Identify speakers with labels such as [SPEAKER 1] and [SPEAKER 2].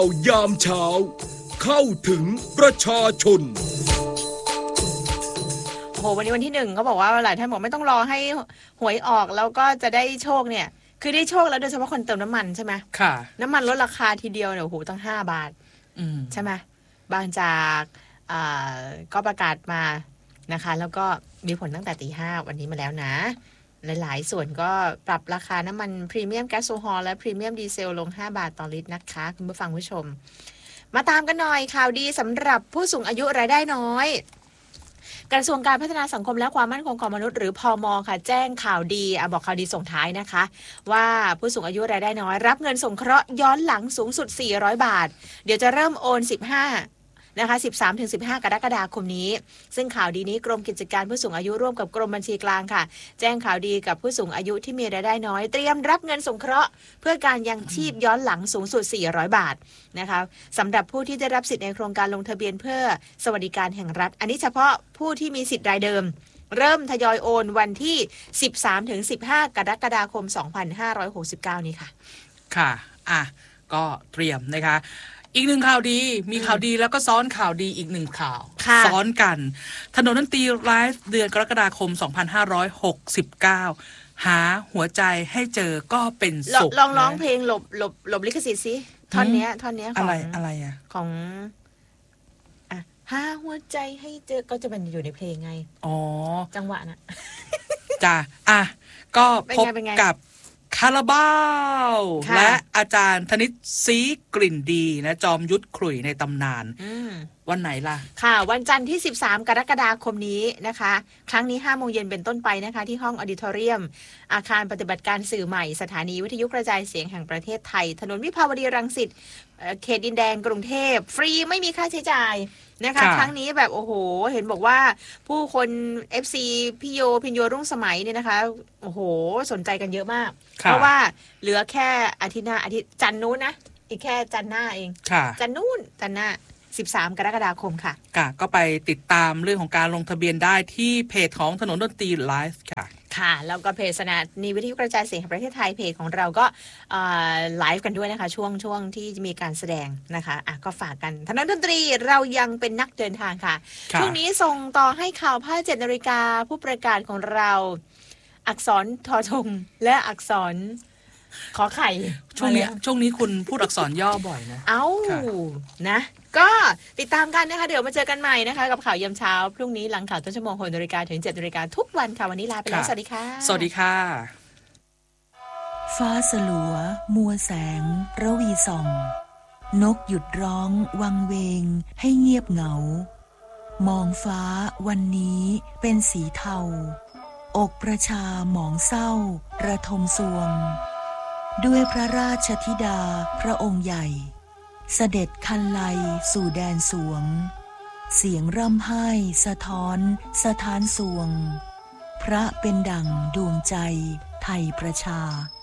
[SPEAKER 1] เอายามเช้าเข้าถึงประชาชน
[SPEAKER 2] โอ้โหวันนี้วันที่1เขาบอกว่าหลายท่านบอกไม่ต้องรอให้หวยออกแล้วก็จะได้โชคเนี่ยคือได้โชคแล้วโดยเฉพาะคนเติมน้ำมันใช่ไหม
[SPEAKER 3] ค่ะ
[SPEAKER 2] น้ำมันลดราคาทีเดียวเนี่ยโอ้โหตั้ง5 บาทใช่ไหมบางจากก็ประกาศมานะคะแล้วก็มีผลตั้งแต่ตี 5วันนี้มาแล้วนะหลายๆส่วนก็ปรับราคาน้ำมันพรีเมียมแก๊สโซฮอลและพรีเมียมดีเซลลง5 บาทต่อลิตรนะคะคุณผู้ฟังผู้ชมมาตามกันหน่อยข่าวดีสำหรับผู้สูงอายุรายได้น้อยกระทรวงการพัฒนาสังคมและความมั่นคงของมนุษย์หรือพม.ค่ะแจ้งข่าวดีบอกข่าวดีส่งท้ายนะคะว่าผู้สูงอายุรายได้น้อยรับเงินสงเคราะห์ย้อนหลังสูงสุด400 บาทเดี๋ยวจะเริ่มโอน15นะคะ 13-15 กรกฎาคมนี้ซึ่งข่าวดีนี้กรมกิจการผู้สูงอายุร่วมกับกรมบัญชีกลางค่ะแจ้งข่าวดีกับผู้สูงอายุที่มีรายได้น้อยเตรียมรับเงินสงเคราะห์เพื่อการยังชีพย้อนหลังสูงสุด400 บาทนะคะสำหรับผู้ที่ได้รับสิทธิ์ในโครงการลงทะเบียนเพื่อสวัสดิการแห่งรัฐอันนี้เฉพาะผู้ที่มีสิทธิ์รายเดิมเริ่มทยอยโอนวันที่ 13-15 กรกฎาคม 2569 นี้ค่ะ
[SPEAKER 3] ค่ะก็เตรียมนะคะอีกหนึ่งข่าวดีมีข่าวดีแล้วก็ซ้อนข่าวดีอีกหนึ่งข่าวซ้อนกันถนนดนตรีไลฟ์เดือนกรกฎาคม 2569หาหัวใจให้เจอก็เป็นสุข
[SPEAKER 2] ลองร้องเพลงหลบลิขสิทธิ์สิท่อนเนี้ยของ
[SPEAKER 3] อะไรอ่ะ
[SPEAKER 2] ของหาหัวใจให้เจอก็จะเป็นอยู่ในเพลงไงจังหวะน่ะ
[SPEAKER 3] จ้ะก็พบกับคาราบาวและอาจารย์ธนิตศรีกลิ่นดีนะจอมยุทธขลุ่ยในตำนานวันไหนล่ะ
[SPEAKER 2] ค่ะวันจันทร์ที่13 กรกฎาคมนี้นะคะครั้งนี้ 5 โมงเย็นเป็นต้นไปนะคะที่ห้องออดิทอเรียมอาคารปฏิบัติการสื่อใหม่สถานีวิทยุกระจายเสียงแห่งประเทศไทยถนนวิภาวดีรังสิตเขตดินแดงกรุงเทพฟรีไม่มีค่าใช้จ่ายนะคะครั้งนี้แบบโอ้โหเห็นบอกว่าผู้คน FC พี่โยพินโยรุ่งสมัยเนี่ยนะคะโอ้โหสนใจกันเยอะมากเพราะว่าเหลือแค่อาทิตย์หน้าอาทิตย์จันทร์นู้นนะอีกแค่จันทร์หน้าเองจันทร์นู้นจันทร์หน้า13 กรกฎาคมค่ะ
[SPEAKER 3] ก็ไปติดตามเรื่องของการลงทะเบียนได้ที่เพจของถนนดนตรีไลฟ์
[SPEAKER 2] ค่ะแล้วก็เพจสถานีวิทยุกระจายเสียงแห่งประเทศไทยเพจของเราก็ไลฟ์กันด้วยนะคะช่วงที่มีการแสดงนะคะก็ฝากกันถนนดนตรีเรายังเป็นนักเดินทางค่ะช่วงนี้ส่งต่อให้ข่าวผ้า7 นาฬิกาผู้ประกาศของเราอักษรทอทงและอักษรขอไข่
[SPEAKER 3] ช่วงนี้คุณพูดอักษรย่อบ่อยนะ
[SPEAKER 2] นะก็ติดตามกันนะคะเดี๋ยวมาเจอกันใหม่นะคะกับข่าวยามเช้าพรุ่งนี้หลังข่าวต้นชั่วโมง 6 นาฬิกาถึง 7 นาฬิกาทุกวันค่ะวันนี้ลาไปแล้วสวัสดีค่ะ
[SPEAKER 3] สวัสดีค่ะ
[SPEAKER 4] ฟ้าสลัวมัวแสงระวีส่องนกหยุดร้องวังเวงให้เงียบเหงามองฟ้าวันนี้เป็นสีเทาอกประชาหมองเศร้าระทมสวงด้วยพระราชธิดาพระองค์ใหญ่เสด็จคันไลสู่แดนสวงเสียงร่ำไห้สะท้อนสถานสวงพระเป็นดั่งดวงใจไทยประชา